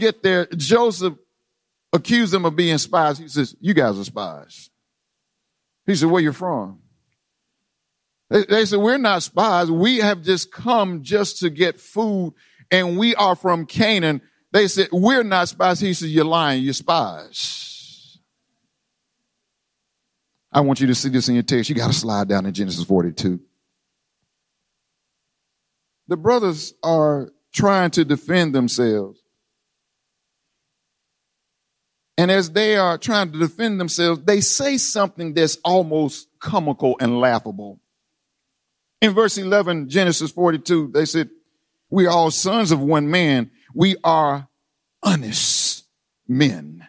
get there, Joseph accused them of being spies. He says, you guys are spies. He said, where you from? They said, we're not spies. We have just come just to get food, and we are from Canaan. They said, we're not spies. He said, you're lying. You're spies. I want you to see this in your text. You got to slide down to Genesis 42. The brothers are trying to defend themselves. And as they are trying to defend themselves, they say something that's almost comical and laughable. In verse 11, Genesis 42, they said, we are all sons of one man. We are honest men.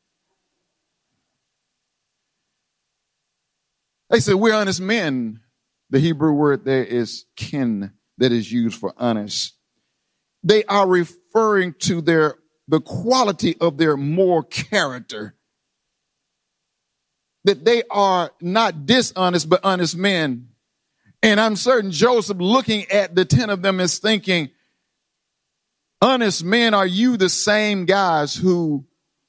They said, we're honest men. The Hebrew word there is kin, that is used for honest. They are referring to the quality of their moral character. That they are not dishonest, but honest men. And I'm certain Joseph, looking at the 10 of them, is thinking, honest men, are you the same guys who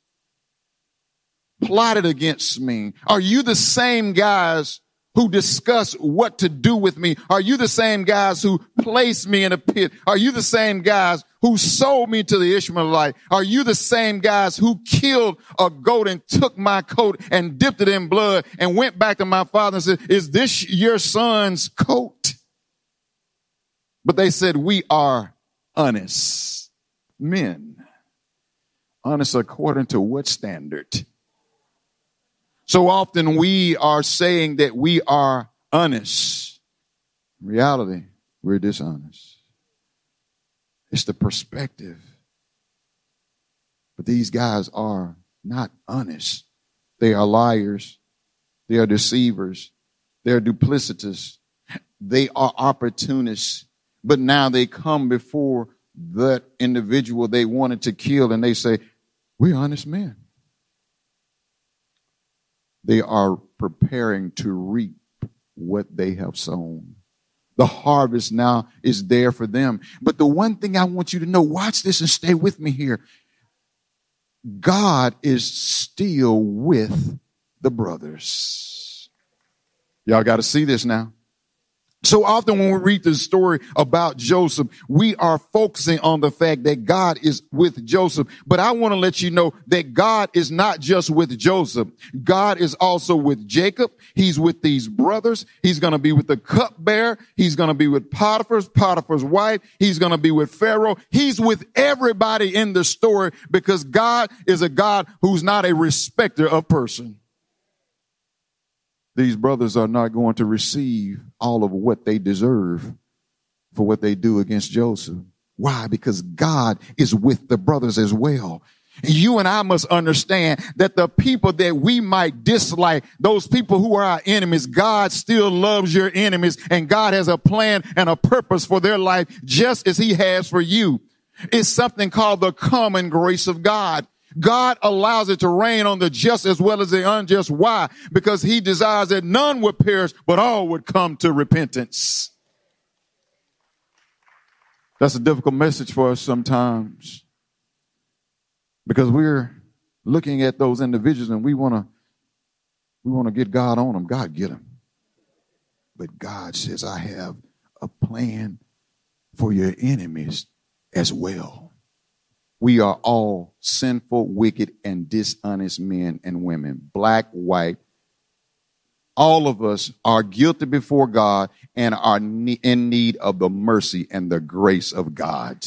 plotted against me? Are you the same guys who discuss what to do with me? Are you the same guys who placed me in a pit? Are you the same guys who sold me to the Ishmaelite? Are you the same guys who killed a goat and took my coat and dipped it in blood and went back to my father and said, is this your son's coat? But they said, we are honest men. Honest according to what standard? So often we are saying that we are honest. In reality, we're dishonest. It's the perspective. But these guys are not honest. They are liars. They are deceivers. They are duplicitous. They are opportunists. But now they come before that individual they wanted to kill and they say, we're honest men. They are preparing to reap what they have sown. The harvest now is there for them. But the one thing I want you to know, watch this and stay with me here. God is still with the brothers. Y'all got to see this now. So often when we read the story about Joseph, we are focusing on the fact that God is with Joseph. But I want to let you know that God is not just with Joseph. God is also with Jacob. He's with these brothers. He's going to be with the cupbearer. He's going to be with Potiphar's wife. He's going to be with Pharaoh. He's with everybody in the story because God is a God who's not a respecter of person. These brothers are not going to receive all of what they deserve for what they do against Joseph. Why? Because God is with the brothers as well. You and I must understand that the people that we might dislike, those people who are our enemies, God still loves your enemies, and God has a plan and a purpose for their life just as he has for you. It's something called the common grace of God. God allows it to rain on the just as well as the unjust. Why? Because he desires that none would perish, but all would come to repentance. That's a difficult message for us sometimes because we're looking at those individuals and we want to get God on them. God, get them. But God says, I have a plan for your enemies as well. We are all sinful, wicked, and dishonest men and women, black, white. All of us are guilty before God and are in need of the mercy and the grace of God.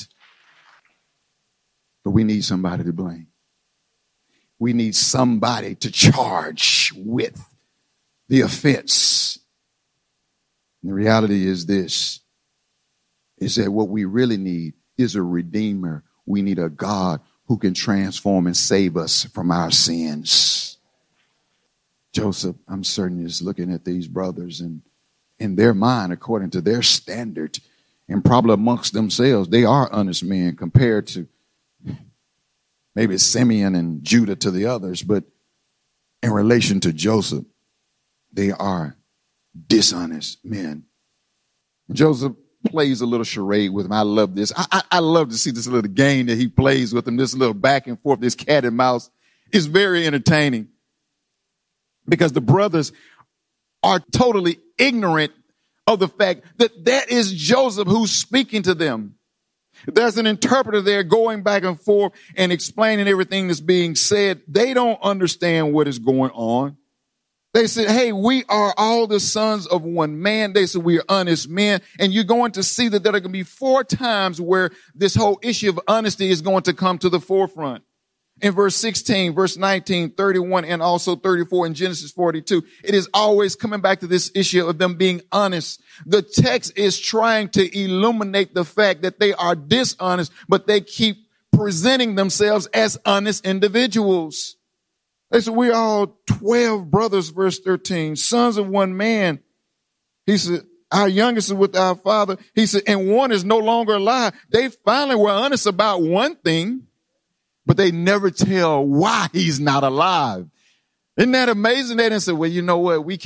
But we need somebody to blame. We need somebody to charge with the offense. And the reality is this, is that what we really need is a redeemer. We need a God who can transform and save us from our sins. Joseph, I'm certain, is looking at these brothers and in their mind, according to their standard, and probably amongst themselves, they are honest men compared to maybe Simeon and Judah to the others. But in relation to Joseph, they are dishonest men. Joseph plays a little charade with him. I love this. I love to see this little game that he plays with him, this little back and forth, this cat and mouse. It's very entertaining because the brothers are totally ignorant of the fact that that is Joseph who's speaking to them. There's an interpreter there going back and forth and explaining everything that's being said. They don't understand what is going on. They said, hey, we are all the sons of one man. They said, we are honest men. And you're going to see that there are going to be 4 times where this whole issue of honesty is going to come to the forefront. In verse 16, verse 19, 31, and also 34 in Genesis 42, it is always coming back to this issue of them being honest. The text is trying to illuminate the fact that they are dishonest, but they keep presenting themselves as honest individuals. They said, we are all 12 brothers, verse 13, sons of one man. He said, our youngest is with our father. He said, and one is no longer alive. They finally were honest about one thing, but they never tell why he's not alive. Isn't that amazing? They didn't say, well, you know what? We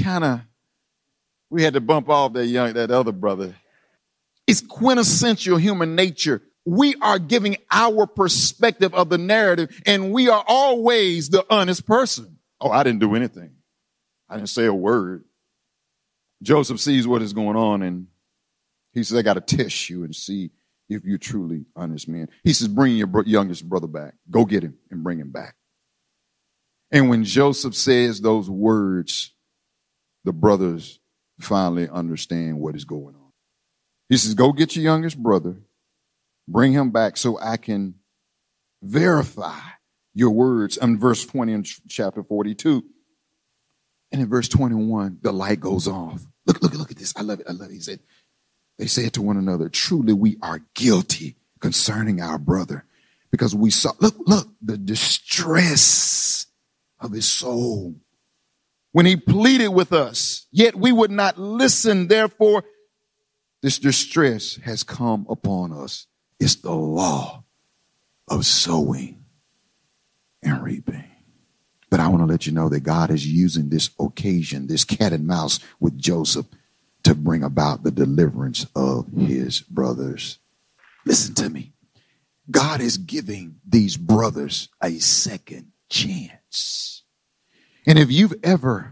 had to bump off that other brother. It's quintessential human nature. We are giving our perspective of the narrative, and we are always the honest person. Oh, I didn't do anything. I didn't say a word. Joseph sees what is going on, and he says, I got to test you and see if you're truly honest men. He says, bring your youngest brother back. Go get him and bring him back. And when Joseph says those words, the brothers finally understand what is going on. He says, go get your youngest brother, bring him back so I can verify your words. In verse 20 in chapter 42. And in verse 21, the light goes off. Look at this. I love it. He said, they said to one another, truly we are guilty concerning our brother because we saw, look, the distress of his soul when he pleaded with us, yet we would not listen. Therefore, this distress has come upon us. It's the law of sowing and reaping. But I want to let you know that God is using this occasion, this cat and mouse with Joseph, to bring about the deliverance of his brothers. Listen to me. God is giving these brothers a second chance. And if you've ever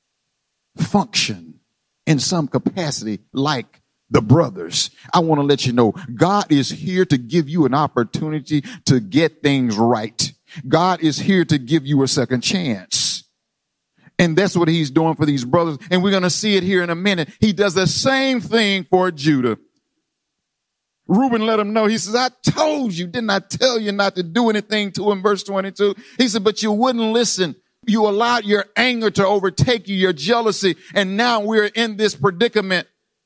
functioned in some capacity like the brothers, I want to let you know God is here to give you an opportunity to get things right. God is here to give you a second chance. And that's what he's doing for these brothers. And we're going to see it here in a minute. He does the same thing for Judah. Reuben let him know. He says, I told you, didn't I tell you not to do anything to him? Verse 22. He said, but you wouldn't listen. You allowed your anger to overtake you, your jealousy. And now we're in this predicament.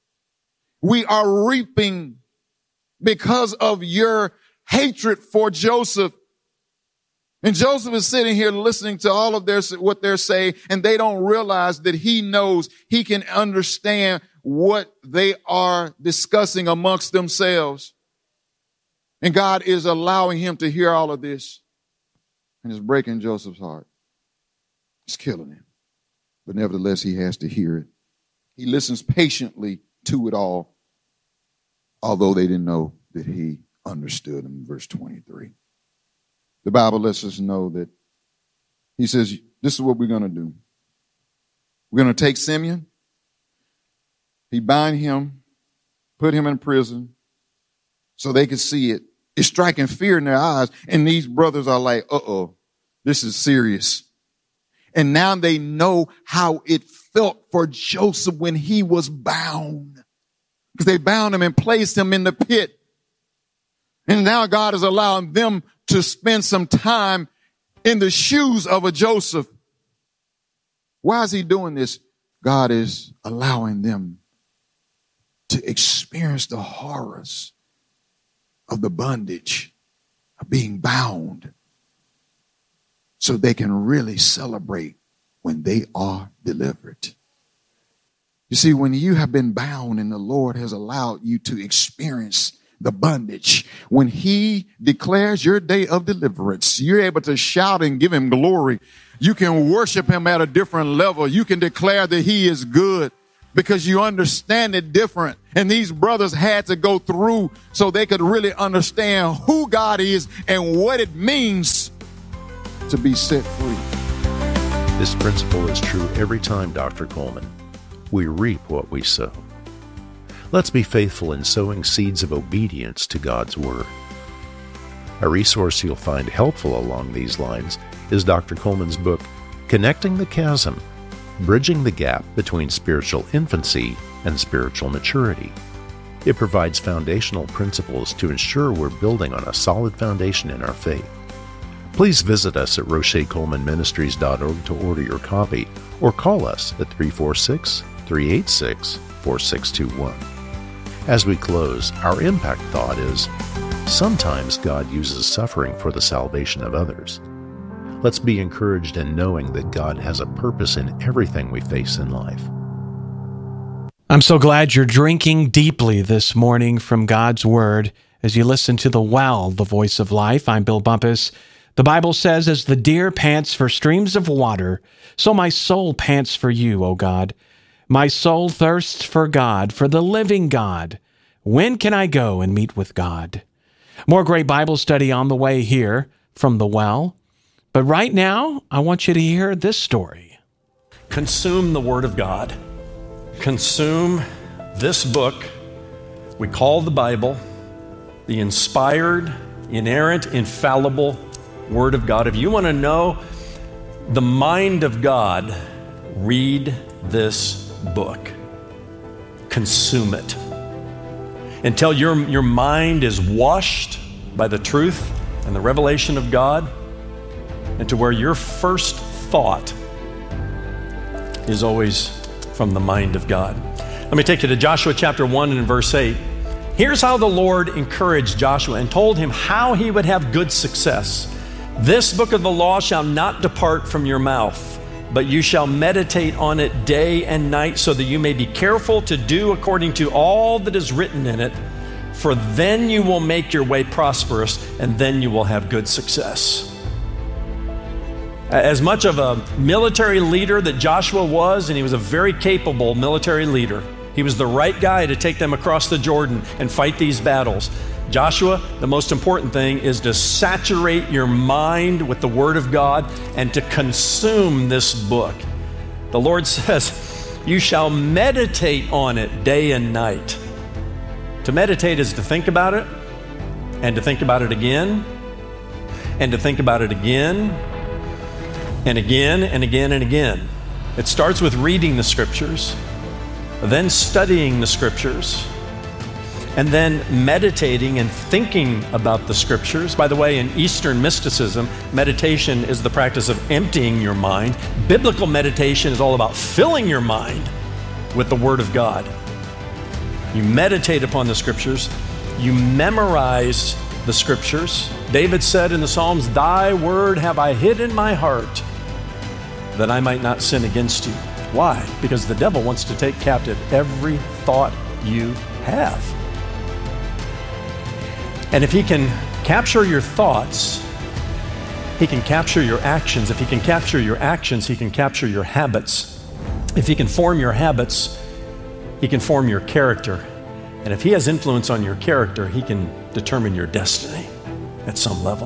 We are reaping because of your hatred for Joseph. And Joseph is sitting here listening to all of what they're saying, and they don't realize that he knows, he can understand what they are discussing amongst themselves. And God is allowing him to hear all of this. And it's breaking Joseph's heart. It's killing him. But nevertheless, he has to hear it. He listens patiently to it all, although they didn't know that he understood in verse 23. The Bible lets us know that he says, this is what we're going to do. We're going to take Simeon. He bind him, put him in prison so they could see it. It's striking fear in their eyes. And these brothers are like, uh-oh, this is serious. And now they know how it felt for Joseph when he was bound. Because they bound him and placed him in the pit. And now God is allowing them to spend some time in the shoes of a Joseph. Why is he doing this? God is allowing them to experience the horrors of the bondage of being bound so they can really celebrate when they are delivered. You see, when you have been bound and the Lord has allowed you to experience the bondage, when he declares your day of deliverance, you're able to shout and give him glory. You can worship him at a different level. You can declare that he is good. because you understand it different. And these brothers had to go through so they could really understand who God is and what it means to be set free. This principle is true every time, Dr. Coleman. We reap what we sow. Let's be faithful in sowing seeds of obedience to God's Word. A resource you'll find helpful along these lines is Dr. Coleman's book, Connecting the Chasm, Bridging the Gap Between Spiritual Infancy and Spiritual Maturity. It provides foundational principles to ensure we're building on a solid foundation in our faith. Please visit us at RochetColemanMinistries.org to order your copy, or call us at 346-386-4621. As we close, our impact thought is, sometimes God uses suffering for the salvation of others. Let's be encouraged in knowing that God has a purpose in everything we face in life. I'm so glad you're drinking deeply this morning from God's Word as you listen to The Well, the Voice of Life. I'm Bill Bumpus. The Bible says, as the deer pants for streams of water, so my soul pants for you, O God. My soul thirsts for God, for the living God. When can I go and meet with God? More great Bible study on the way here from The Well. But right now, I want you to hear this story. Consume the Word of God. Consume this book we call the Bible, the inspired, inerrant, infallible Word of God. If you want to know the mind of God, read this book. Consume it until your mind is washed by the truth and the revelation of God, and to where your first thought is always from the mind of God. Let me take you to Joshua chapter 1 and verse 8. Here's how the Lord encouraged Joshua and told him how he would have good success. This book of the law shall not depart from your mouth, but you shall meditate on it day and night, so that you may be careful to do according to all that is written in it. For then you will make your way prosperous, and then you will have good success. As much of a military leader that Joshua was, and he was a very capable military leader, he was the right guy to take them across the Jordan and fight these battles. Joshua, the most important thing is to saturate your mind with the Word of God and to consume this book. The Lord says, you shall meditate on it day and night. To meditate is to think about it, and to think about it again, and to think about it again, and again, and again, and again. It starts with reading the Scriptures, then studying the Scriptures, and then meditating and thinking about the Scriptures. By the way, in Eastern mysticism, meditation is the practice of emptying your mind. Biblical meditation is all about filling your mind with the Word of God. You meditate upon the Scriptures. You memorize the Scriptures. David said in the Psalms, "Thy word have I hid in my heart, that I might not sin against you." Why? Because the devil wants to take captive every thought you have. And if he can capture your thoughts, he can capture your actions. If he can capture your actions, he can capture your habits. If he can form your habits, he can form your character. And if he has influence on your character, he can determine your destiny at some level.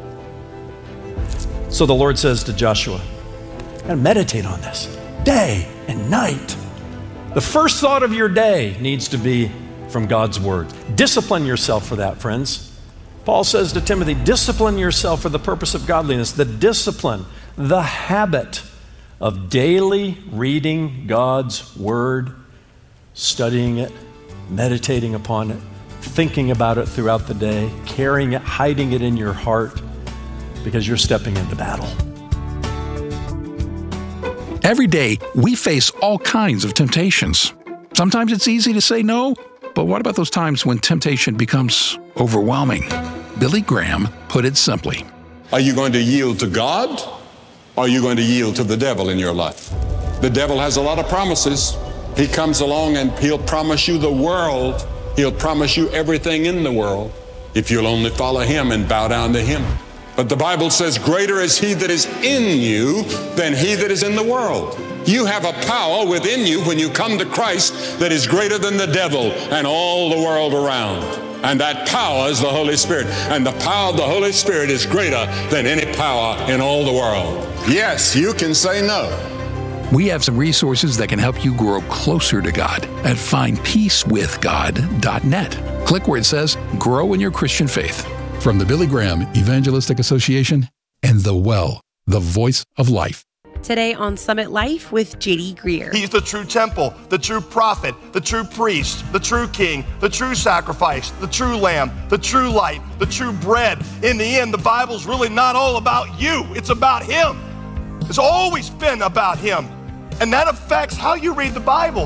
So the Lord says to Joshua, and meditate on this day and night. The first thought of your day needs to be from God's Word. Discipline yourself for that, friends. Paul says to Timothy, discipline yourself for the purpose of godliness. The discipline, the habit of daily reading God's Word, studying it, meditating upon it, thinking about it throughout the day, carrying it, hiding it in your heart, because you're stepping into battle. Every day, we face all kinds of temptations. Sometimes it's easy to say no, but what about those times when temptation becomes overwhelming? Billy Graham put it simply. Are you going to yield to God, or are you going to yield to the devil in your life? The devil has a lot of promises. He comes along and he'll promise you the world. He'll promise you everything in the world if you'll only follow him and bow down to him. But the Bible says, greater is he that is in you than he that is in the world. You have a power within you when you come to Christ that is greater than the devil and all the world around. And that power is the Holy Spirit. And the power of the Holy Spirit is greater than any power in all the world. Yes, you can say no. We have some resources that can help you grow closer to God at findpeacewithgod.net. Click where it says Grow in Your Christian Faith. From the Billy Graham Evangelistic Association and The Well, the voice of life. Today on Summit Life with J.D. Greear. He's the true temple, the true prophet, the true priest, the true king, the true sacrifice, the true lamb, the true light, the true bread. In the end, the Bible's really not all about you. It's about him. It's always been about him. And that affects how you read the Bible.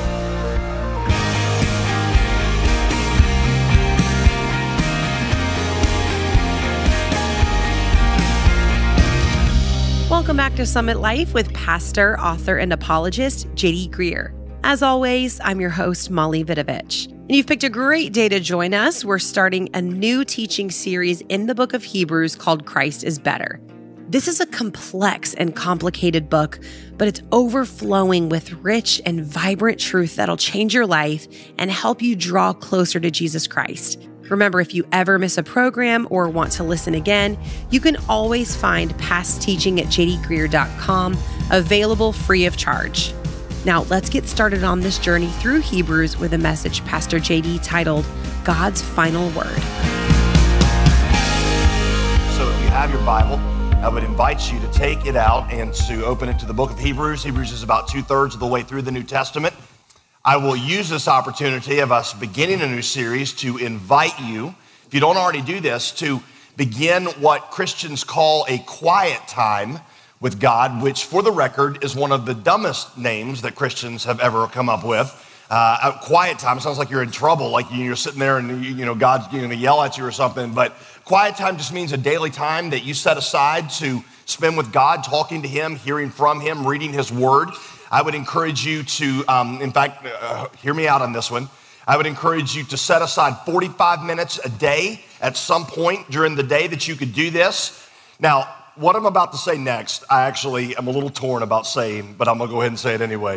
Welcome back to Summit Life with pastor, author, and apologist J.D. Greear. As always, I'm your host, Molly Vidovich. And you've picked a great day to join us. We're starting a new teaching series in the book of Hebrews called Christ is Better. This is a complex and complicated book, but it's overflowing with rich and vibrant truth that'll change your life and help you draw closer to Jesus Christ. Remember, if you ever miss a program or want to listen again, you can always find past teaching at jdgreear.com, available free of charge. Now, let's get started on this journey through Hebrews with a message Pastor JD titled, God's Final Word. So if you have your Bible, I would invite you to take it out and to open it to the book of Hebrews. Hebrews is about 2/3 of the way through the New Testament. I will use this opportunity of us beginning a new series to invite you, if you don't already do this, to begin what Christians call a quiet time with God, which for the record is one of the dumbest names that Christians have ever come up with. A quiet time sounds like you're in trouble, like you're sitting there and God's going to yell at you or something. But quiet time just means a daily time that you set aside to spend with God, talking to him, hearing from him, reading his word. I would encourage you to, hear me out on this one. I would encourage you to set aside 45 minutes a day at some point during the day that you could do this. Now, what I'm about to say next, I actually am a little torn about saying, but I'm going to go ahead and say it anyway.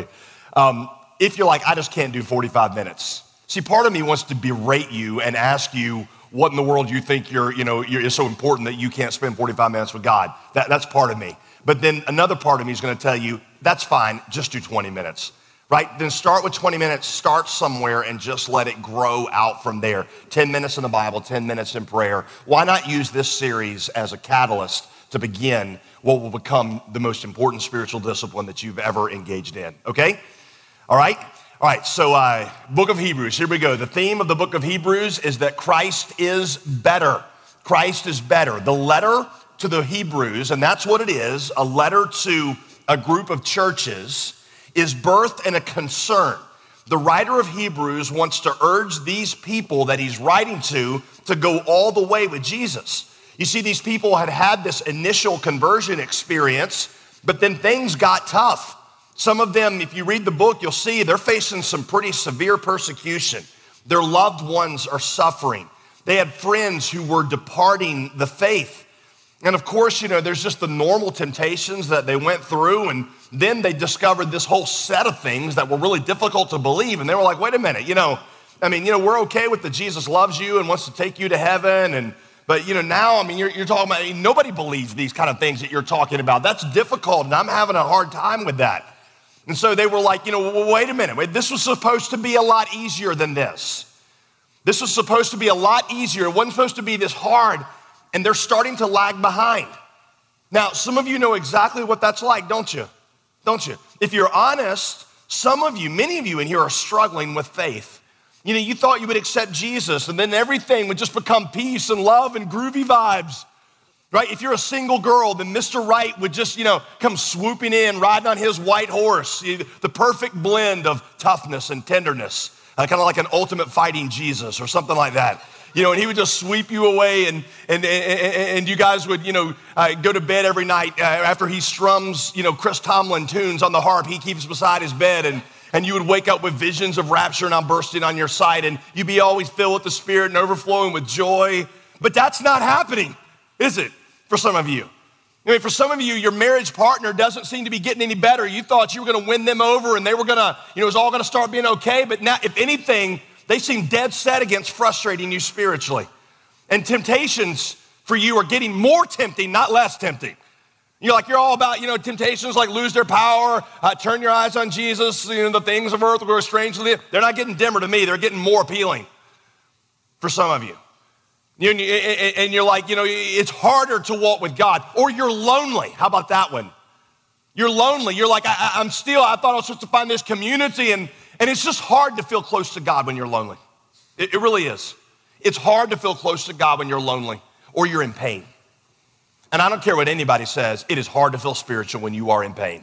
If you're like, I just can't do 45 minutes. See, part of me wants to berate you and ask you what in the world you think is so important that you can't spend 45 minutes with God. That's part of me. But then another part of me is going to tell you, that's fine, just do 20 minutes, right? Then start with 20 minutes, start somewhere and just let it grow out from there. 10 minutes in the Bible, 10 minutes in prayer. Why not use this series as a catalyst to begin what will become the most important spiritual discipline that you've ever engaged in, okay? All right, so book of Hebrews, here we go. The theme of the book of Hebrews is that Christ is better. Christ is better. The letter to the Hebrews, and that's what it is, a letter to a group of churches, is birthed in a concern. The writer of Hebrews wants to urge these people that he's writing to go all the way with Jesus. You see, these people had this initial conversion experience, but then things got tough. Some of them, if you read the book, you'll see they're facing some pretty severe persecution. Their loved ones are suffering. They had friends who were departing the faith. And of course, there's just the normal temptations that they went through. And then they discovered this whole set of things that were really difficult to believe. And they were like, wait a minute, we're okay with that Jesus loves you and wants to take you to heaven. But now, you're talking about, nobody believes these kind of things that you're talking about. That's difficult. And I'm having a hard time with that. And so they were like, wait a minute. This was supposed to be a lot easier than this. This was supposed to be a lot easier. It wasn't supposed to be this hard. And they're starting to lag behind. Now, some of you know exactly what that's like, don't you? If you're honest, many of you in here are struggling with faith. You thought you would accept Jesus and then everything would just become peace and love and groovy vibes, right? If you're a single girl, then Mr. Right would just, come swooping in, riding on his white horse, the perfect blend of toughness and tenderness, kind of like an ultimate fighting Jesus or something like that. And he would just sweep you away and you guys would, go to bed every night after he strums, Chris Tomlin tunes on the harp he keeps beside his bed and you would wake up with visions of rapture and I'm bursting on your sight and you'd be always filled with the Spirit and overflowing with joy. But that's not happening, is it? for some of you. I mean, for some of you, your marriage partner doesn't seem to be getting any better. You thought you were going to win them over and they were going to, it was all going to start being okay. But now, if anything, they seem dead set against frustrating you spiritually. And temptations for you are getting more tempting, not less tempting. You're all about, temptations like lose their power, turn your eyes on Jesus, the things of earth will grow strangely. They're not getting dimmer to me. They're getting more appealing for some of you. And you're like, it's harder to walk with God. Or you're lonely. How about that one? You're lonely. You're like, I thought I was supposed to find this community. And it's just hard to feel close to God when you're lonely. It really is. It's hard to feel close to God when you're lonely or you're in pain. And I don't care what anybody says, it is hard to feel spiritual when you are in pain.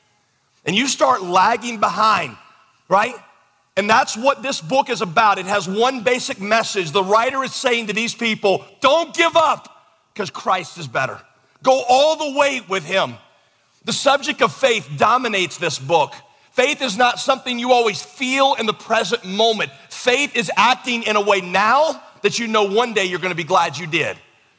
And you start lagging behind, right? And that's what this book is about. It has one basic message. The writer is saying to these people, don't give up because Christ is better. Go all the way with him. The subject of faith dominates this book. Faith is not something you always feel in the present moment. Faith is acting in a way now that you know one day you're going to be glad you did.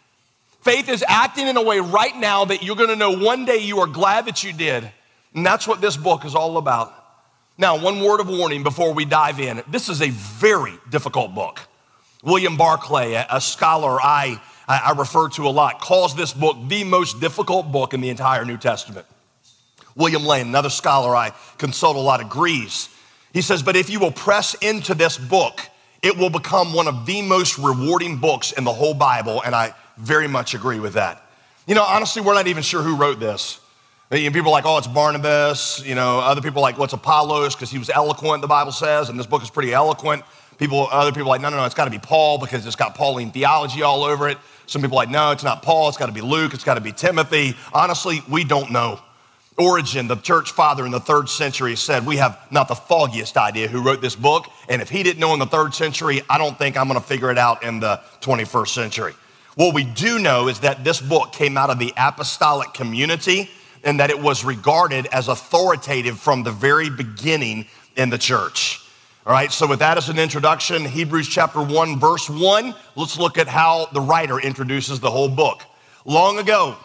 Faith is acting in a way right now that you're going to know one day you are glad that you did. And that's what this book is all about. Now, one word of warning before we dive in. This is a very difficult book. William Barclay, a scholar I refer to a lot, calls this book the most difficult book in the entire New Testament. William Lane, another scholar I consult a lot, agrees. He says, but if you will press into this book, it will become one of the most rewarding books in the whole Bible, and I very much agree with that. Honestly, we're not even sure who wrote this. People are like, oh, it's Barnabas. Other people are like, what's Apollos? Because he was eloquent, the Bible says, and this book is pretty eloquent. Other people are like, no, it's got to be Paul because it's got Pauline theology all over it. Some people are like, no, it's not Paul. It's got to be Luke. It's got to be Timothy. Honestly, we don't know. Origen, the church father in the 3rd century, said, we have not the foggiest idea who wrote this book. And if he didn't know in the 3rd century, I don't think I'm going to figure it out in the 21st century. What we do know is that this book came out of the apostolic community and that it was regarded as authoritative from the very beginning in the church. All right, so with that as an introduction, Hebrews chapter 1, verse 1, let's look at how the writer introduces the whole book. Long ago,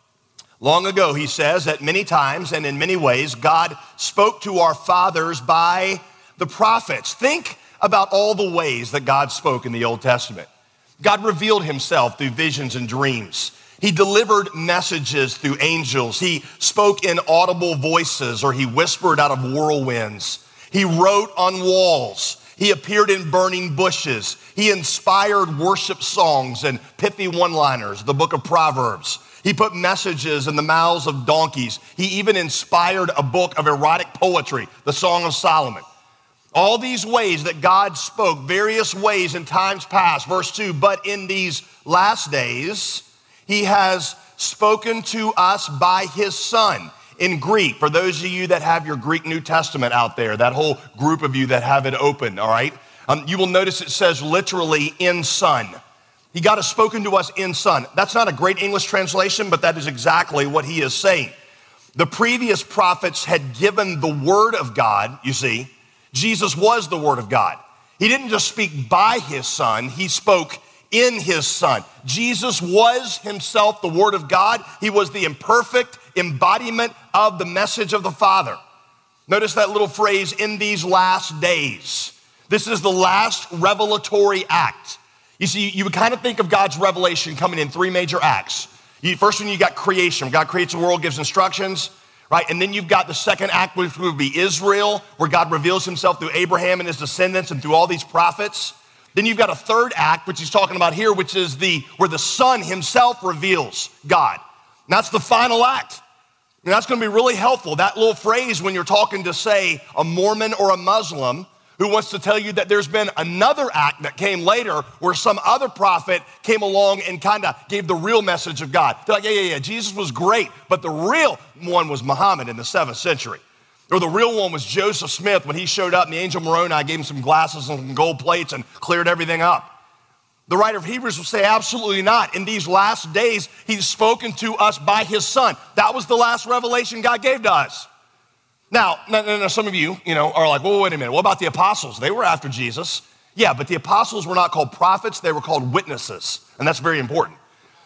he says that many times and in many ways, God spoke to our fathers by the prophets. Think about all the ways that God spoke in the Old Testament. God revealed himself through visions and dreams. He delivered messages through angels. He spoke in audible voices, or he whispered out of whirlwinds. He wrote on walls. He appeared in burning bushes. He inspired worship songs and pithy one-liners, the book of Proverbs. He put messages in the mouths of donkeys. He even inspired a book of erotic poetry, the Song of Solomon. All these ways that God spoke, various ways in times past. Verse 2, but in these last days, he has spoken to us by his Son. In Greek, for those of you that have your Greek New Testament out there, that whole group of you that have it open, all right? You will notice it says literally in Son. God has spoken to us in Son. That's not a great English translation, but that is exactly what he is saying. The previous prophets had given the word of God, you see. Jesus was the word of God. He didn't just speak by his Son, he spoke in his Son. Jesus was himself the word of God. He was the imperfect embodiment of the message of the Father. Notice that little phrase, in these last days. This is the last revelatory act. You see, you would kind of think of God's revelation coming in 3 major acts. First one, you got creation. God creates the world, gives instructions, right? And then you've got the second act, which would be Israel, where God reveals himself through Abraham and his descendants and through all these prophets. Then you've got a third act, which he's talking about here, which is where the Son himself reveals God. And that's the final act. And that's going to be really helpful. That little phrase when you're talking to, say, a Mormon or a Muslim who wants to tell you that there's been another act that came later where some other prophet came along and kind of gave the real message of God. They're like, yeah, Jesus was great, but the real one was Muhammad in the 7th century. Or the real one was Joseph Smith when he showed up and the angel Moroni gave him some glasses and some gold plates and cleared everything up. The writer of Hebrews will say, absolutely not. In these last days, he's spoken to us by his Son. That was the last revelation God gave to us. Now, some of you, are like, well, wait a minute. What about the apostles? They were after Jesus. Yeah, but the apostles were not called prophets. They were called witnesses. And that's very important.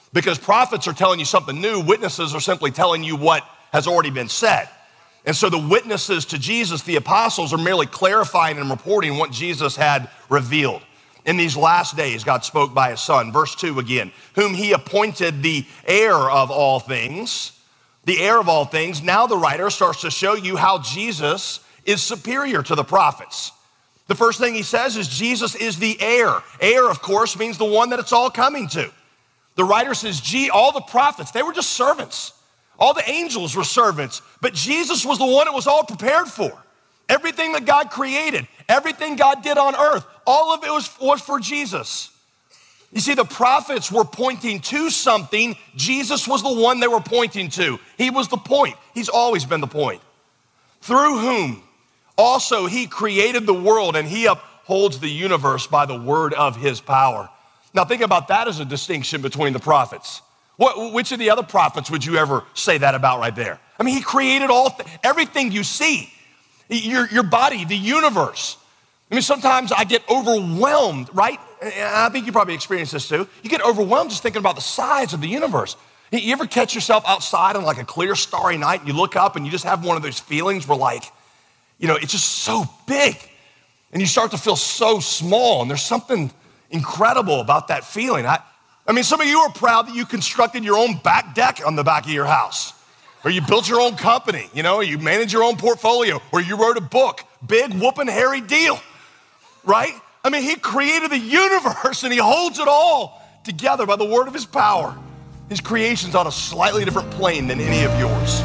Because prophets are telling you something new. Witnesses are simply telling you what has already been said. And so the witnesses to Jesus, the apostles, are merely clarifying and reporting what Jesus had revealed. In these last days, God spoke by his son. Verse 2 again, whom he appointed the heir of all things. The heir of all things. Now the writer starts to show you how Jesus is superior to the prophets. The first thing he says is Jesus is the heir. Heir, of course, means the one that it's all coming to. The writer says, all the prophets, they were just servants. All the angels were servants, but Jesus was the one it was all prepared for. Everything that God created, everything God did on earth, all of it was for Jesus. You see, the prophets were pointing to something. Jesus was the one they were pointing to. He was the point. He's always been the point. Through whom also he created the world, and he upholds the universe by the word of his power. Now think about that as a distinction between the prophets. Which of the other prophets would you ever say that about right there? I mean, he created everything you see, your body, the universe. I mean, sometimes I get overwhelmed, right? And I think you probably experience this too. You get overwhelmed just thinking about the size of the universe. You ever catch yourself outside on like a clear, starry night and you look up and you just have one of those feelings where like, it's just so big and you start to feel so small, and there's something incredible about that feeling. I mean, some of you are proud that you constructed your own back deck on the back of your house, or you built your own company, you manage your own portfolio, or you wrote a book. Big whooping hairy deal, right? I mean, he created the universe and he holds it all together by the word of his power. His creation's on a slightly different plane than any of yours.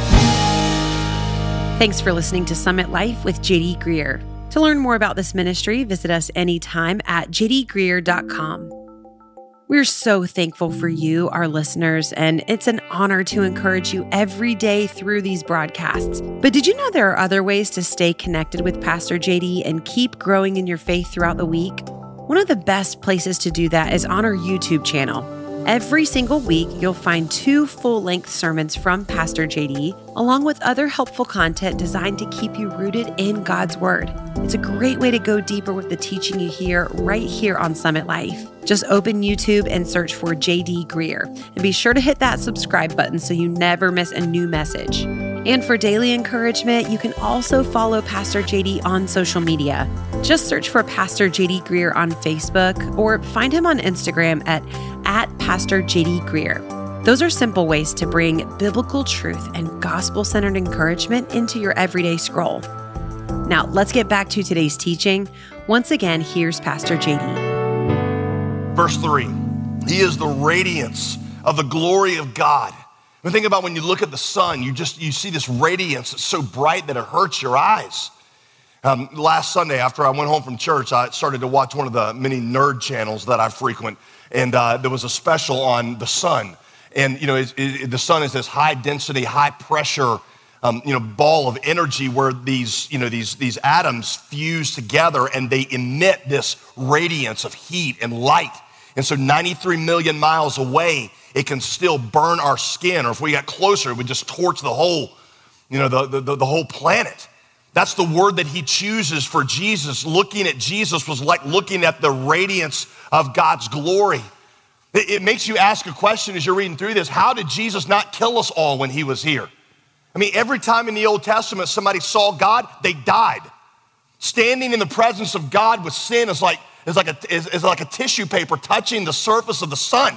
Thanks for listening to Summit Life with J.D. Greear. To learn more about this ministry, visit us anytime at jdgreear.com. We're so thankful for you, our listeners, and it's an honor to encourage you every day through these broadcasts. But did you know there are other ways to stay connected with Pastor JD and keep growing in your faith throughout the week? One of the best places to do that is on our YouTube channel. Every single week, you'll find 2 full-length sermons from Pastor JD, along with other helpful content designed to keep you rooted in God's Word. It's a great way to go deeper with the teaching you hear right here on Summit Life. Just open YouTube and search for J.D. Greear, and be sure to hit that subscribe button so you never miss a new message. And for daily encouragement, you can also follow Pastor JD on social media. Just search for Pastor JD Greear on Facebook, or find him on Instagram at Pastor JD Greear. Those are simple ways to bring biblical truth and gospel-centered encouragement into your everyday scroll. Now, let's get back to today's teaching. Once again, here's Pastor JD. Verse 3, he is the radiance of the glory of God. And think about when you look at the sun, you see this radiance that's so bright that it hurts your eyes. Last Sunday, after I went home from church, I started to watch one of the many nerd channels that I frequent, and there was a special on the sun. And the sun is this high density, high pressure, ball of energy where these atoms fuse together and they emit this radiance of heat and light. And so 93 million miles away, it can still burn our skin, or if we got closer, it would just torch the whole, the whole planet. That's the word that he chooses for Jesus. Looking at Jesus was like looking at the radiance of God's glory. It makes you ask a question as you're reading through this. How did Jesus not kill us all when he was here? I mean, every time in the Old Testament somebody saw God, they died. Standing in the presence of God with sin is like a tissue paper touching the surface of the sun.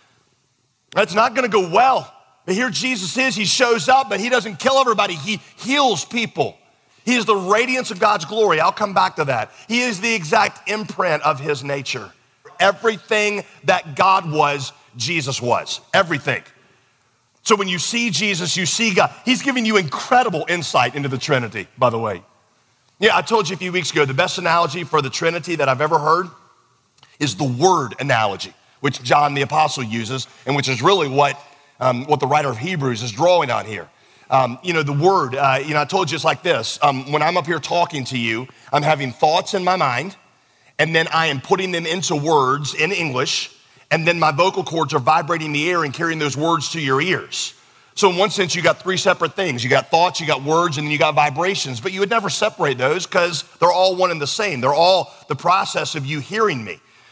That's not going to go well. But here Jesus is. He shows up, but he doesn't kill everybody. He heals people. He is the radiance of God's glory. I'll come back to that. He is the exact imprint of his nature. Everything that God was, Jesus was. Everything. So when you see Jesus, you see God. He's giving you incredible insight into the Trinity, by the way. Yeah, I told you a few weeks ago, the best analogy for the Trinity that I've ever heard is the word analogy, which John the Apostle uses, and which is really what the writer of Hebrews is drawing on here. The word, I told you it's like this. When I'm up here talking to you, I'm having thoughts in my mind, and then I am putting them into words in English, and then my vocal cords are vibrating the air and carrying those words to your ears. So in one sense, you got 3 separate things. You got thoughts, you got words, and then you got vibrations, but you would never separate those because they're all one and the same. They're all the process of you hearing me.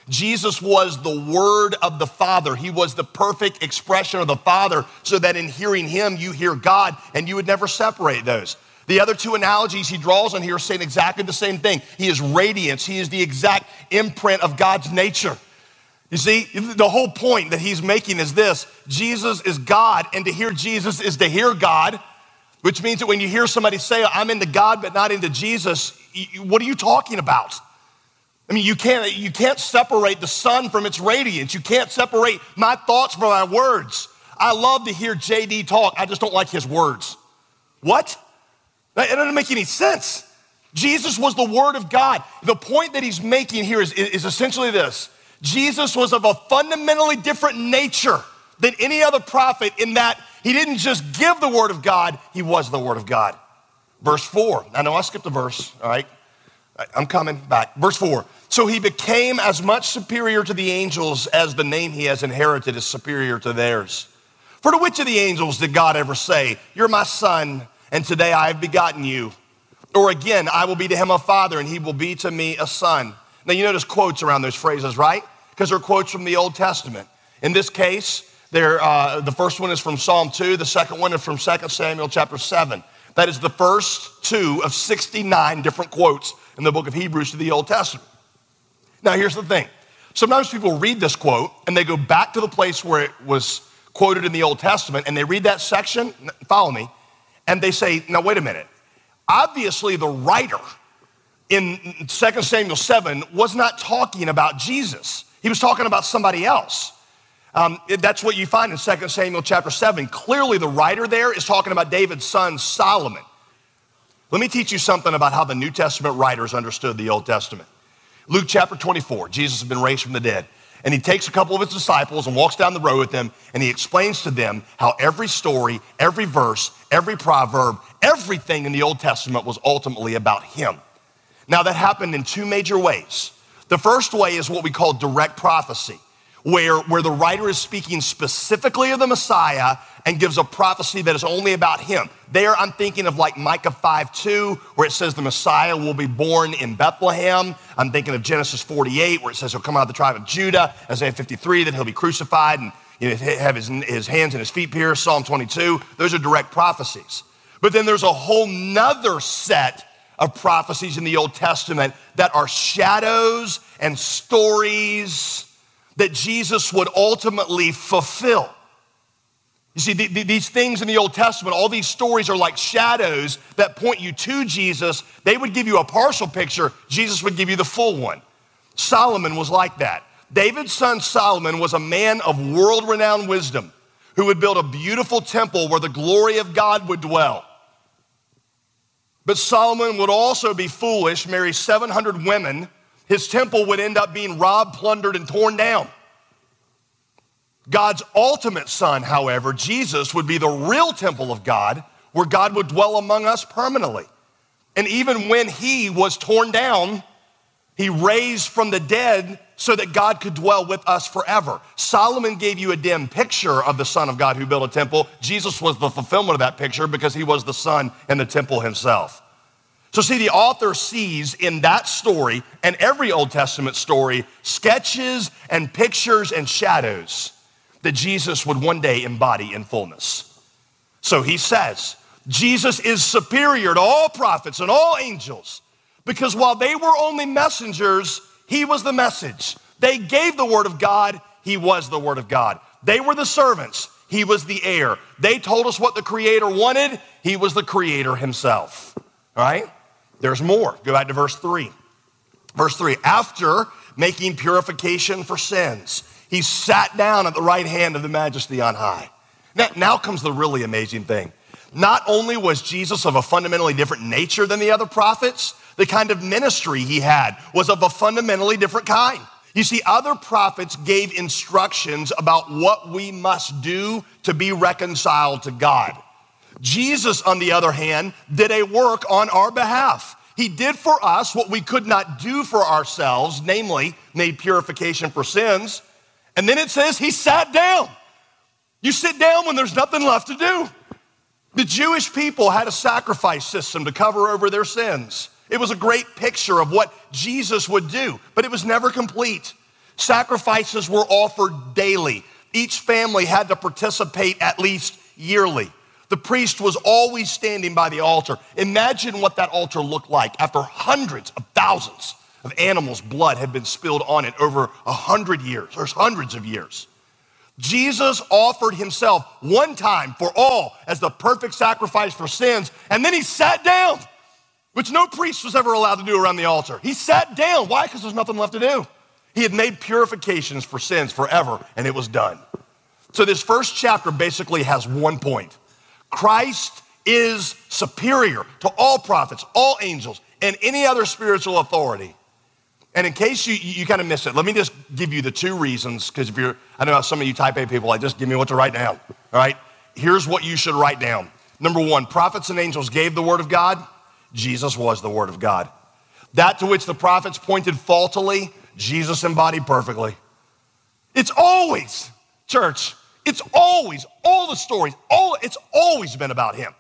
Jesus was the Word of the Father. He was the perfect expression of the Father, so that in hearing him, you hear God, and you would never separate those. The other two analogies he draws on here are saying exactly the same thing. He is radiance. He is the exact imprint of God's nature. You see, the whole point that he's making is this: Jesus is God, and to hear Jesus is to hear God, which means that when you hear somebody say, I'm into God but not into Jesus, what are you talking about? I mean, you can't separate the sun from its radiance. You can't separate my thoughts from my words. I love to hear JD talk. I just don't like his words. What? That doesn't make any sense. Jesus was the Word of God. The point that he's making here is essentially this: Jesus was of a fundamentally different nature than any other prophet, in that he didn't just give the Word of God, he was the Word of God. Verse 4. I know I skipped a verse, all right? I'm coming back. Verse 4. So he became as much superior to the angels as the name he has inherited is superior to theirs. For to which of the angels did God ever say, you're my son, and today I have begotten you? Or again, I will be to him a father, and he will be to me a son. Now you notice quotes around those phrases, right? Because they're quotes from the Old Testament. In this case, the first one is from Psalm 2. The second one is from 2 Samuel chapter 7. That is the first two of 69 different quotes in the book of Hebrews to the Old Testament. Now, here's the thing. Sometimes people read this quote and they go back to the place where it was quoted in the Old Testament, and they read that section, follow me, and they say, now, wait a minute. Obviously, the writer in 2 Samuel 7 was not talking about Jesus. He was talking about somebody else. That's what you find in 2 Samuel chapter 7. Clearly, the writer there is talking about David's son, Solomon. Let me teach you something about how the New Testament writers understood the Old Testament. Luke chapter 24, Jesus has been raised from the dead. And he takes a couple of his disciples and walks down the road with them, and he explains to them how every story, every verse, every proverb, everything in the Old Testament was ultimately about him. Now, that happened in two major ways. The first way is what we call direct prophecy, where the writer is speaking specifically of the Messiah and gives a prophecy that is only about him. There, I'm thinking of like Micah 5:2, where it says the Messiah will be born in Bethlehem. I'm thinking of Genesis 48, where it says he'll come out of the tribe of Judah. Isaiah 53, that he'll be crucified and have his hands and his feet pierced. Psalm 22, those are direct prophecies. But then there's a whole nother set of prophecies in the Old Testament that are shadows and stories that Jesus would ultimately fulfill. You see, these things in the Old Testament, all these stories are like shadows that point you to Jesus. They would give you a partial picture. Jesus would give you the full one. Solomon was like that. David's son Solomon was a man of world-renowned wisdom who would build a beautiful temple where the glory of God would dwell. But Solomon would also be foolish, marry 700 women. His temple would end up being robbed, plundered, and torn down. God's ultimate son, however, Jesus, would be the real temple of God, where God would dwell among us permanently. And even when he was torn down, he raised from the dead so that God could dwell with us forever. Solomon gave you a dim picture of the Son of God who built a temple. Jesus was the fulfillment of that picture because he was the Son and the temple himself. So see, the author sees in that story and every Old Testament story sketches and pictures and shadows that Jesus would one day embody in fullness. So he says, Jesus is superior to all prophets and all angels because while they were only messengers, he was the message. They gave the word of God, he was the word of God. They were the servants, he was the heir. They told us what the Creator wanted, he was the Creator himself. All right? There's more. Go back to verse 3. Verse 3, after making purification for sins, he sat down at the right hand of the Majesty on high. Now comes the really amazing thing. Not only was Jesus of a fundamentally different nature than the other prophets, the kind of ministry he had was of a fundamentally different kind. You see, other prophets gave instructions about what we must do to be reconciled to God. Jesus, on the other hand, did a work on our behalf. He did for us what we could not do for ourselves, namely, made purification for sins. And then it says he sat down. You sit down when there's nothing left to do. The Jewish people had a sacrifice system to cover over their sins. It was a great picture of what Jesus would do, but it was never complete. Sacrifices were offered daily. Each family had to participate at least yearly. The priest was always standing by the altar. Imagine what that altar looked like after hundreds of thousands of animals' blood had been spilled on it over 100 years, or hundreds of years. Jesus offered himself one time for all as the perfect sacrifice for sins, and then he sat down, which no priest was ever allowed to do around the altar. He sat down. Why? Because there's nothing left to do. He had made purifications for sins forever, and it was done. So this first chapter basically has one point. Christ is superior to all prophets, all angels, and any other spiritual authority. And in case you kind of miss it, let me just give you the two reasons, because I know some of you type A people, just give me what to write down, all right? Here's what you should write down. Number one, prophets and angels gave the word of God. Jesus was the word of God. That to which the prophets pointed faultily, Jesus embodied perfectly. It's always, church, it's always, all the stories, it's always been about him.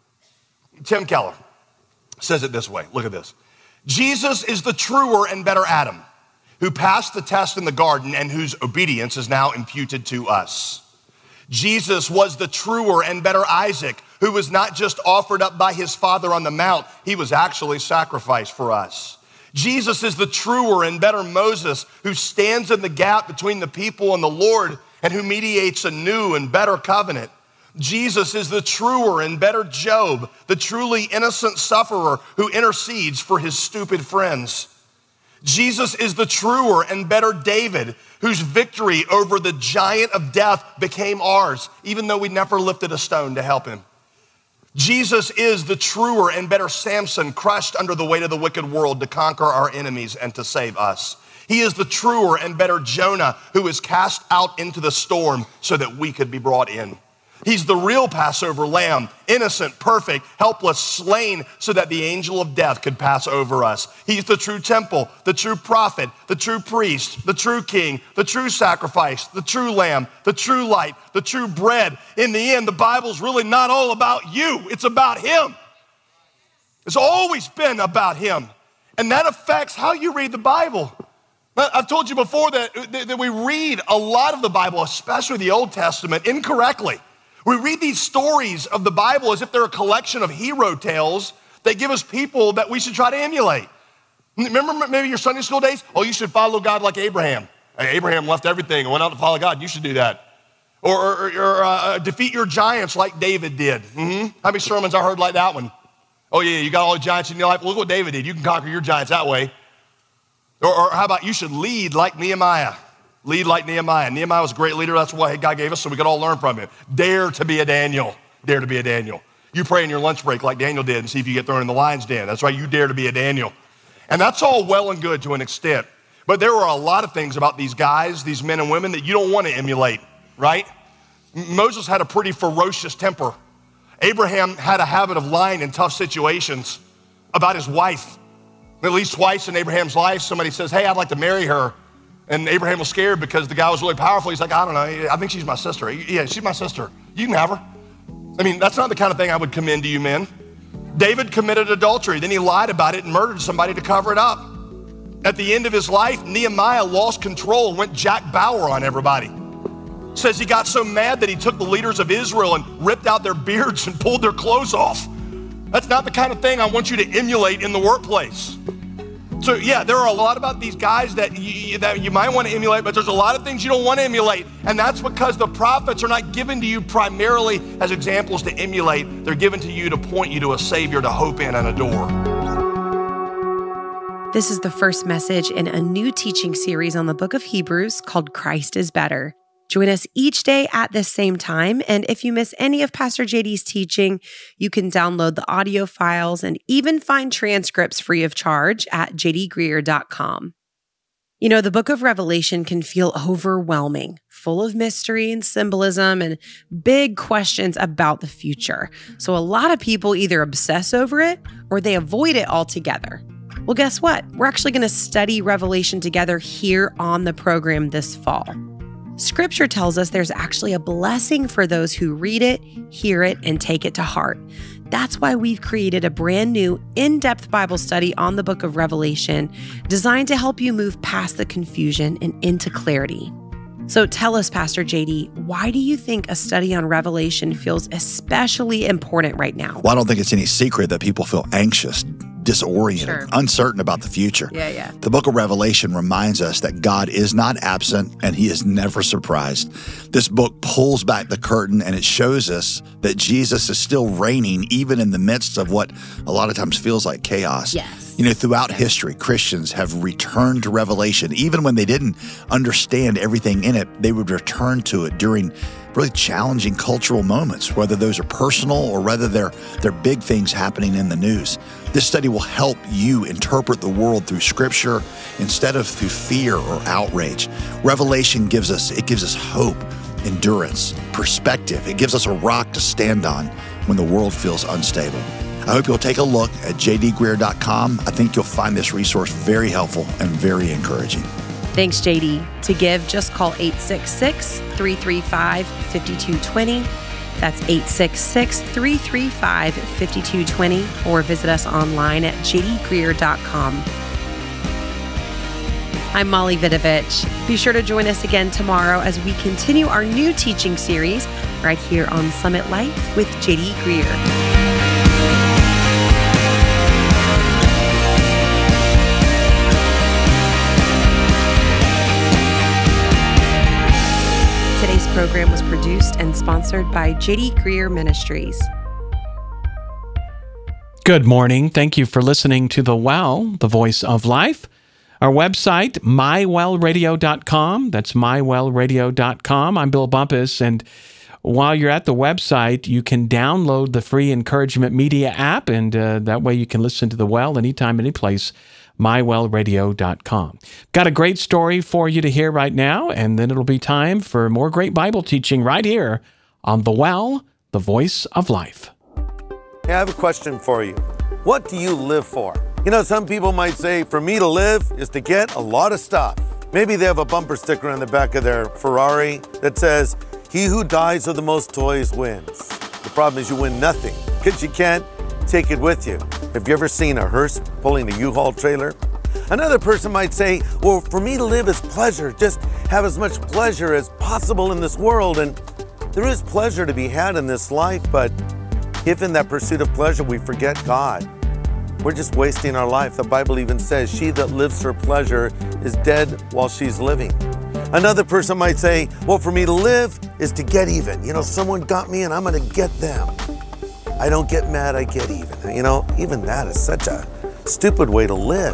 Tim Keller says it this way, look at this. Jesus is the truer and better Adam, who passed the test in the garden and whose obedience is now imputed to us. Jesus was the truer and better Isaac, who was not just offered up by his father on the mount, he was actually sacrificed for us. Jesus is the truer and better Moses, who stands in the gap between the people and the Lord and who mediates a new and better covenant. Jesus is the truer and better Job, the truly innocent sufferer who intercedes for his stupid friends. Jesus is the truer and better David, whose victory over the giant of death became ours, even though we never lifted a stone to help him. Jesus is the truer and better Samson, crushed under the weight of the wicked world to conquer our enemies and to save us. He is the truer and better Jonah, who was cast out into the storm so that we could be brought in. He's the real Passover lamb, innocent, perfect, helpless, slain so that the angel of death could pass over us. He's the true temple, the true prophet, the true priest, the true king, the true sacrifice, the true lamb, the true light, the true bread. In the end, the Bible's really not all about you. It's about him. It's always been about him. And that affects how you read the Bible. I've told you before that we read a lot of the Bible, especially the Old Testament, incorrectly. We read these stories of the Bible as if they're a collection of hero tales that give us people that we should try to emulate. Remember maybe your Sunday school days? Oh, you should follow God like Abraham. Hey, Abraham left everything and went out to follow God. You should do that. Or defeat your giants like David did. How many sermons I heard like that one? Oh yeah, you got all the giants in your life. Look what David did. You can conquer your giants that way. Or how about you should lead like Nehemiah. Lead like Nehemiah. Nehemiah was a great leader. That's what God gave us so we could all learn from him. Dare to be a Daniel. Dare to be a Daniel. You pray in your lunch break like Daniel did and see if you get thrown in the lion's den. That's right. You dare to be a Daniel. And that's all well and good to an extent. But there are a lot of things about these guys, these men and women that you don't want to emulate, right? Moses had a pretty ferocious temper. Abraham had a habit of lying in tough situations about his wife. At least twice in Abraham's life, somebody says, hey, I'd like to marry her. And Abraham was scared because the guy was really powerful. He's like, I don't know. I think she's my sister. Yeah, she's my sister. You can have her. I mean, that's not the kind of thing I would commend to you men. David committed adultery. Then he lied about it and murdered somebody to cover it up. At the end of his life, Nehemiah lost control and went Jack Bauer on everybody. Says he got so mad that he took the leaders of Israel and ripped out their beards and pulled their clothes off. That's not the kind of thing I want you to emulate in the workplace. So yeah, there are a lot about these guys that you might want to emulate, but there's a lot of things you don't want to emulate. And that's because the prophets are not given to you primarily as examples to emulate. They're given to you to point you to a Savior to hope in and adore. This is the first message in a new teaching series on the book of Hebrews called Christ is Better. Join us each day at this same time. And if you miss any of Pastor JD's teaching, you can download the audio files and even find transcripts free of charge at jdgreer.com. You know, the book of Revelation can feel overwhelming, full of mystery and symbolism and big questions about the future. So a lot of people either obsess over it or they avoid it altogether. Well, guess what? We're actually going to study Revelation together here on the program this fall. Scripture tells us there's actually a blessing for those who read it, hear it, and take it to heart. That's why we've created a brand new in-depth Bible study on the book of Revelation designed to help you move past the confusion and into clarity. So tell us, Pastor JD, why do you think a study on Revelation feels especially important right now? Well, I don't think it's any secret that people feel anxious, disoriented, uncertain about the future. Yeah. The book of Revelation reminds us that God is not absent and he is never surprised. This book pulls back the curtain and it shows us that Jesus is still reigning even in the midst of what a lot of times feels like chaos. Yes. You know, throughout history, Christians have returned to Revelation. Even when they didn't understand everything in it, they would return to it during really challenging cultural moments, whether those are personal or whether they're big things happening in the news. This study will help you interpret the world through Scripture instead of through fear or outrage. Revelation gives us hope, endurance, perspective. It gives us a rock to stand on when the world feels unstable. I hope you'll take a look at jdgreear.com. I think you'll find this resource very helpful and very encouraging. Thanks, JD. To give, just call 866-335-5220. That's 866-335-5220, or visit us online at jdgreear.com. I'm Molly Vidovich. Be sure to join us again tomorrow as we continue our new teaching series right here on Summit Life with JD Greear. Today's program was produced and sponsored by JD Greear Ministries. Good morning. Thank you for listening to The Well, the Voice of Life. Our website, mywellradio.com. That's mywellradio.com. I'm Bill Bumpus, and while you're at the website, you can download the free Encouragement Media app, and that way you can listen to The Well anytime, anyplace. mywellradio.com. Got a great story for you to hear right now, and then it'll be time for more great Bible teaching right here on The Well, the Voice of Life. Hey, I have a question for you. What do you live for? You know, some people might say, for me to live is to get a lot of stuff. Maybe they have a bumper sticker on the back of their Ferrari that says, "He who dies with the most toys wins." The problem is you win nothing because you can't take it with you. Have you ever seen a hearse pulling a U-Haul trailer? Another person might say, well, for me to live is pleasure. Just have as much pleasure as possible in this world. And there is pleasure to be had in this life, but if in that pursuit of pleasure we forget God, we're just wasting our life. The Bible even says, she that lives for pleasure is dead while she's living. Another person might say, well, for me to live is to get even. You know, someone got me and I'm going to get them. I don't get mad, I get even. You know, even that is such a stupid way to live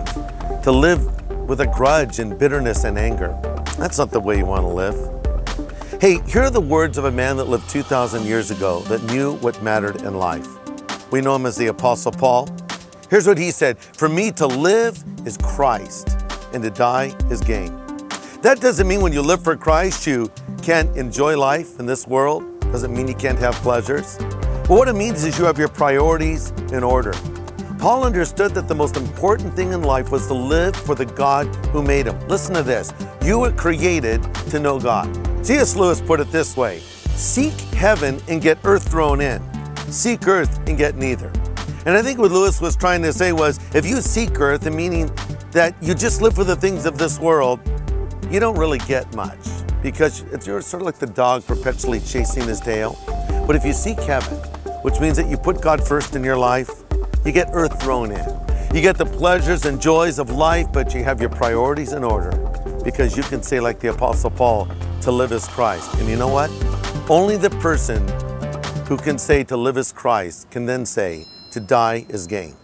with a grudge and bitterness and anger. That's not the way you want to live. Hey, here are the words of a man that lived 2,000 years ago that knew what mattered in life. We know him as the Apostle Paul. Here's what he said: for me to live is Christ, and to die is gain. That doesn't mean when you live for Christ, you can't enjoy life in this world. Doesn't mean you can't have pleasures. But what it means is you have your priorities in order. Paul understood that the most important thing in life was to live for the God who made him. Listen to this. You were created to know God. C.S. Lewis put it this way: seek heaven and get earth thrown in. Seek earth and get neither. And I think what Lewis was trying to say was, if you seek earth, meaning that you just live for the things of this world, you don't really get much, because you're sort of like the dog perpetually chasing his tail. But if you seek heaven, which means that you put God first in your life, you get earth thrown in. You get the pleasures and joys of life, but you have your priorities in order, because you can say, like the Apostle Paul, to live is Christ. And you know what? Only the person who can say to live is Christ can then say to die is gain.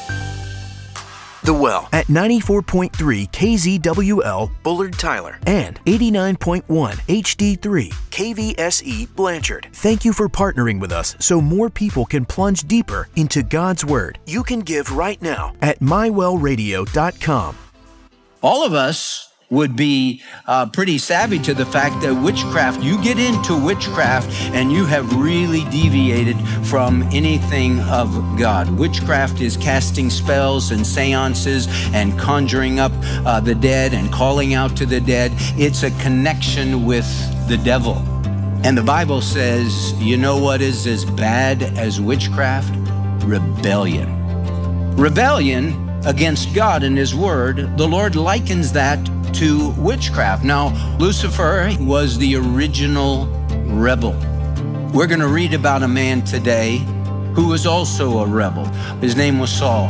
The Well at 94.3 KZWL Bullard Tyler and 89.1 HD3 KVSE Blanchard. Thank you for partnering with us so more people can plunge deeper into God's Word. You can give right now at mywellradio.com. All of us would be pretty savvy to the fact that witchcraft, you get into witchcraft and you have really deviated from anything of God. Witchcraft is casting spells and seances and conjuring up the dead and calling out to the dead. It's a connection with the devil. And the Bible says, you know what is as bad as witchcraft? rebellion. Rebellion against God and His Word, the Lord likens that to witchcraft. Now, Lucifer was the original rebel. We're going to read about a man today who was also a rebel. His name was Saul.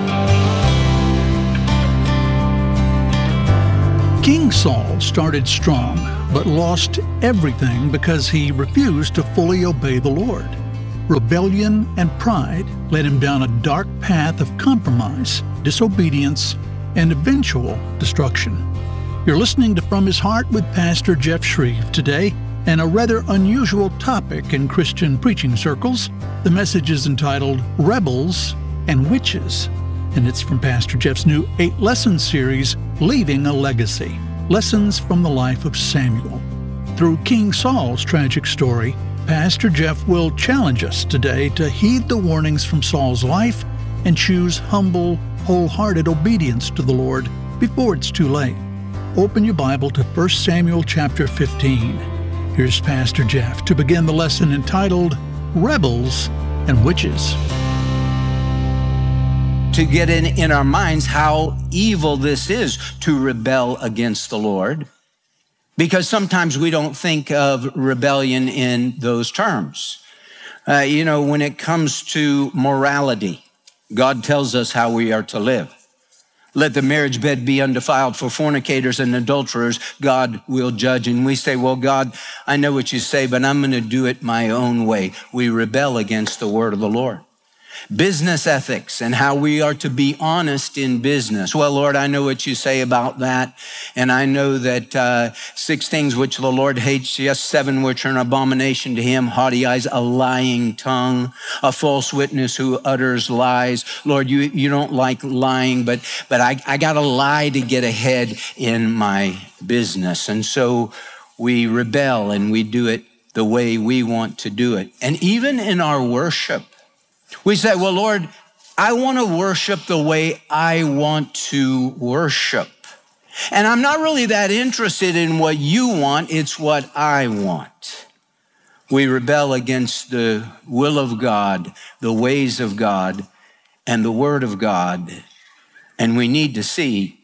King Saul started strong, but lost everything because he refused to fully obey the Lord. Rebellion and pride led him down a dark path of compromise, disobedience, and eventual destruction. You're listening to From His Heart with Pastor Jeff Shreve today, and a rather unusual topic in Christian preaching circles. The message is entitled Rebels and Witches, and it's from Pastor Jeff's new 8-lesson series, Leaving a Legacy, Lessons from the Life of Samuel. Through King Saul's tragic story, Pastor Jeff will challenge us today to heed the warnings from Saul's life and choose humble, wholehearted obedience to the Lord before it's too late. Open your Bible to 1 Samuel chapter 15. Here's Pastor Jeff to begin the lesson entitled Rebels and Witches. To get in our minds how evil this is to rebel against the Lord, because sometimes we don't think of rebellion in those terms. When it comes to morality, God tells us how we are to live. Let the marriage bed be undefiled for fornicators and adulterers, God will judge. And we say, well, God, I know what you say, but I'm going to do it my own way. We rebel against the word of the Lord. Business ethics and how we are to be honest in business. Well, Lord, I know what you say about that. And I know that 6 things which the Lord hates, yes, 7 which are an abomination to him: haughty eyes, a lying tongue, a false witness who utters lies. Lord, you don't like lying, but I got to lie to get ahead in my business. And so we rebel and we do it the way we want to do it. And even in our worship, we say, well, Lord, I want to worship the way I want to worship. And I'm not really that interested in what you want, it's what I want. We rebel against the will of God, the ways of God, and the word of God. And we need to see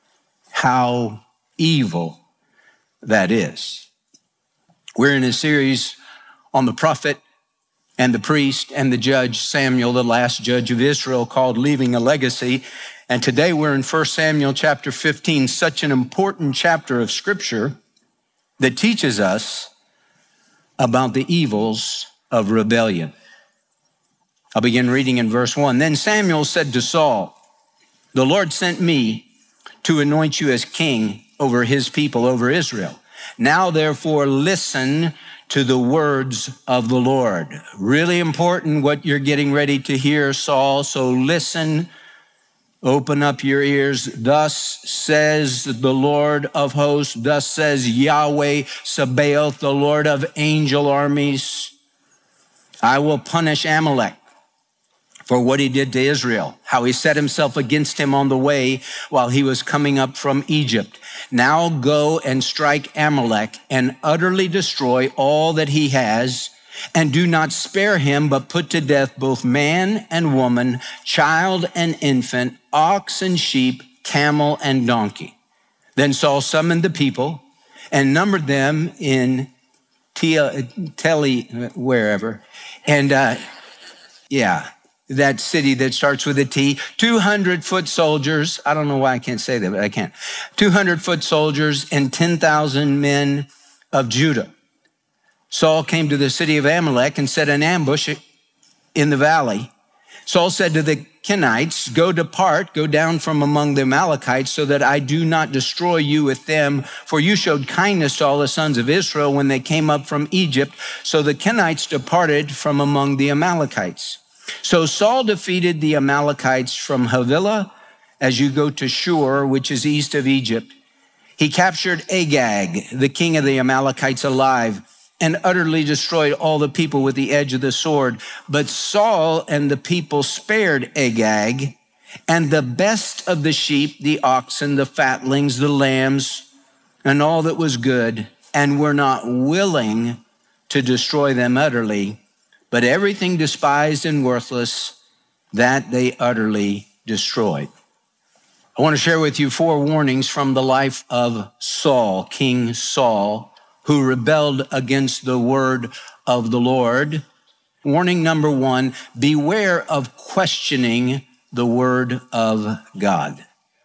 how evil that is. We're in a series on the prophet and the priest and the judge, Samuel, the last judge of Israel, called Leaving a Legacy. And today we're in 1 Samuel chapter 15, such an important chapter of Scripture that teaches us about the evils of rebellion. I'll begin reading in verse 1. Then Samuel said to Saul, "The Lord sent me to anoint you as king over his people, over Israel. Now therefore listen to the words of the Lord." Really important what you're getting ready to hear, Saul. So listen, open up your ears. Thus says the Lord of hosts, thus says Yahweh Sabaoth, the Lord of angel armies, I will punish Amalek for what he did to Israel, how he set himself against him on the way while he was coming up from Egypt. Now go and strike Amalek and utterly destroy all that he has, and do not spare him, but put to death both man and woman, child and infant, ox and sheep, camel and donkey. Then Saul summoned the people and numbered them in wherever. And that city that starts with a T, 200-foot soldiers. I don't know why I can't say that, but I can. 200-foot soldiers and 10,000 men of Judah. Saul came to the city of Amalek and set an ambush in the valley. Saul said to the Kenites, go down from among the Amalekites, so that I do not destroy you with them, for you showed kindness to all the sons of Israel when they came up from Egypt. So the Kenites departed from among the Amalekites. So Saul defeated the Amalekites from Havilah as you go to Shur, which is east of Egypt. He captured Agag, the king of the Amalekites, alive, and utterly destroyed all the people with the edge of the sword. But Saul and the people spared Agag, and the best of the sheep, the oxen, the fatlings, the lambs, and all that was good, and were not willing to destroy them utterly. But everything despised and worthless that they utterly destroyed. I want to share with you 4 warnings from the life of Saul, King Saul, who rebelled against the word of the Lord. Warning number 1, beware of questioning the word of God.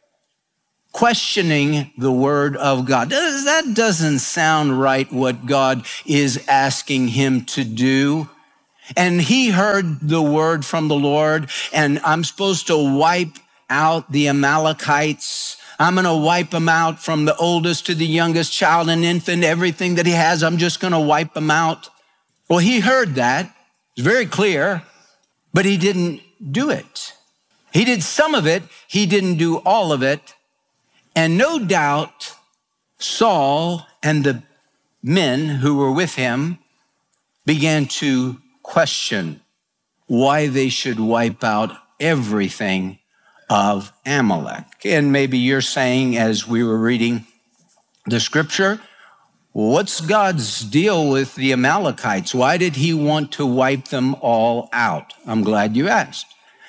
Questioning the word of God. That doesn't sound right, what God is asking him to do. And he heard the word from the Lord, and I'm supposed to wipe out the Amalekites. I'm going to wipe them out from the oldest to the youngest child and infant, everything that he has. I'm just going to wipe them out. Well, he heard that. It's very clear, but he didn't do it. He did some of it. He didn't do all of it. And no doubt Saul and the men who were with him began to question why they should wipe out everything of Amalek. And maybe you're saying, as we were reading the scripture, what's God's deal with the Amalekites? Why did he want to wipe them all out? I'm glad you asked.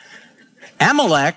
Amalek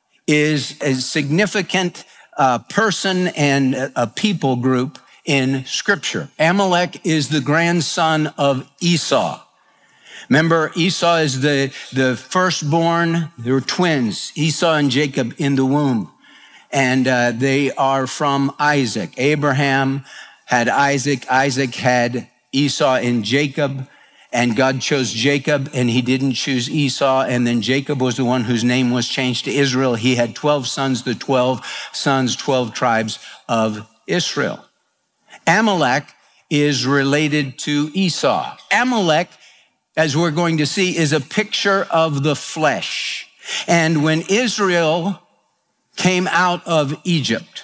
is a significant person and a people group in scripture. Amalek is the grandson of Esau. Remember, Esau is the firstborn. They were twins, Esau and Jacob in the womb. And they are from Isaac. Abraham had Isaac. Isaac had Esau and Jacob. And God chose Jacob, and he didn't choose Esau. And then Jacob was the one whose name was changed to Israel. He had 12 sons, the 12 sons, 12 tribes of Israel. Amalek is related to Esau. Amalek, as we're going to see, is a picture of the flesh. And when Israel came out of Egypt,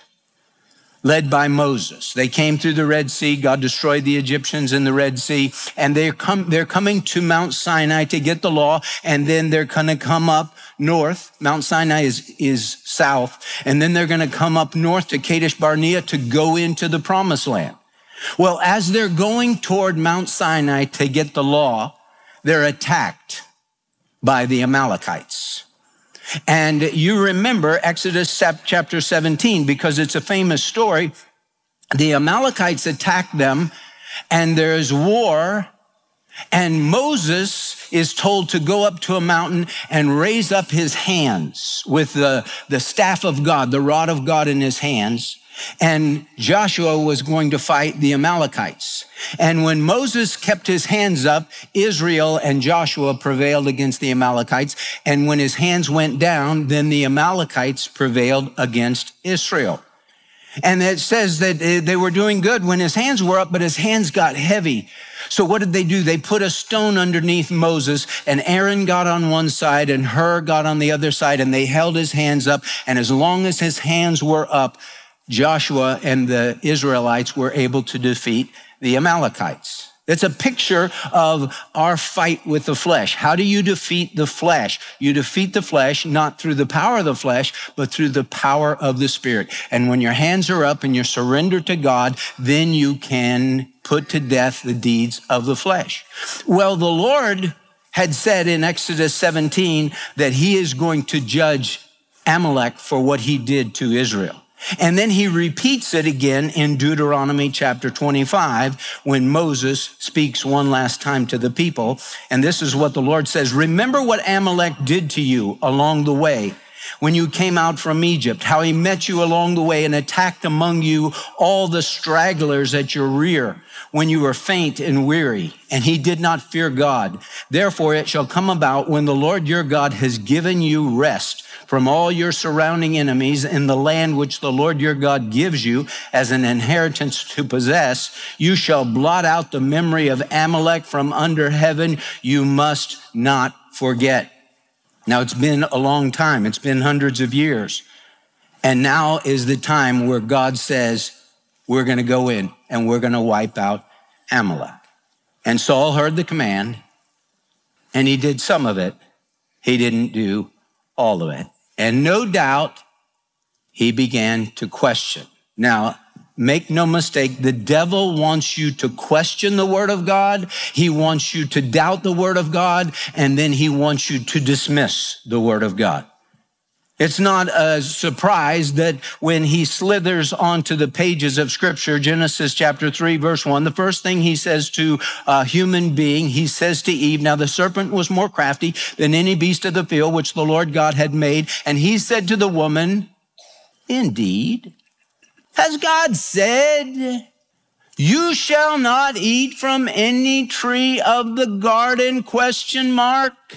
led by Moses, they came through the Red Sea. God destroyed the Egyptians in the Red Sea. And they're coming to Mount Sinai to get the law. And then they're going to come up north. Mount Sinai is south. And then they're going to come up north to Kadesh Barnea to go into the promised land. Well, as they're going toward Mount Sinai to get the law, they're attacked by the Amalekites. And you remember Exodus chapter 17, because it's a famous story. The Amalekites attack them, and there's war, and Moses is told to go up to a mountain and raise up his hands with the staff of God, the rod of God in his hands. And Joshua was going to fight the Amalekites. And when Moses kept his hands up, Israel and Joshua prevailed against the Amalekites. And when his hands went down, then the Amalekites prevailed against Israel. And it says that they were doing good when his hands were up, but his hands got heavy. So what did they do? They put a stone underneath Moses, and Aaron got on one side and Hur got on the other side, and they held his hands up. And as long as his hands were up, Joshua and the Israelites were able to defeat the Amalekites. It's a picture of our fight with the flesh. How do you defeat the flesh? You defeat the flesh not through the power of the flesh, but through the power of the Spirit. And when your hands are up and you're surrendered to God, then you can put to death the deeds of the flesh. Well, the Lord had said in Exodus 17 that he is going to judge Amalek for what he did to Israel. And then he repeats it again in Deuteronomy chapter 25 when Moses speaks one last time to the people. And this is what the Lord says: remember what Amalek did to you along the way when you came out from Egypt, how he met you along the way and attacked among you all the stragglers at your rear when you were faint and weary, and he did not fear God. Therefore it shall come about when the Lord your God has given you rest from all your surrounding enemies in the land which the Lord your God gives you as an inheritance to possess, you shall blot out the memory of Amalek from under heaven. You must not forget. Now, it's been a long time. It's been hundreds of years. And now is the time where God says, we're going to go in and we're going to wipe out Amalek. And Saul heard the command, and he did some of it. He didn't do all of it. And no doubt he began to question. Now, Make no mistake, the devil wants you to question the Word of God. He wants you to doubt the Word of God, and then he wants you to dismiss the Word of God. It's not a surprise that when he slithers onto the pages of Scripture, Genesis chapter 3, verse 1, the first thing he says to a human being, he says to Eve, now the serpent was more crafty than any beast of the field which the Lord God had made. And he said to the woman, indeed, has God said, you shall not eat from any tree of the garden, ?